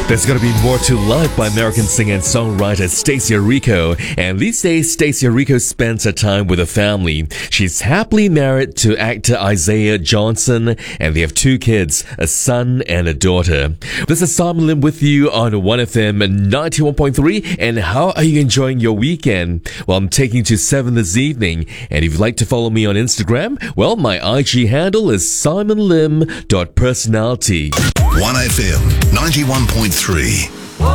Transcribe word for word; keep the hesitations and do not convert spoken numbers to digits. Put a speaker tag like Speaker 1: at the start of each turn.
Speaker 1: There's gonna be more to life by American singer and songwriter Stacey Orrico. And these days, Stacey Orrico spends her time with her family. She's happily married to actor Isaiah Johnson, and they have two kids, a son and a daughter. This is Simon Lim with you on one F M ninety-one point three. And how are you enjoying your weekend? Well, I'm taking you to seven this evening. And if you'd like to follow me on Instagram, well, my I G handle is simon lim dot personality.
Speaker 2: one F M ninety-one point three.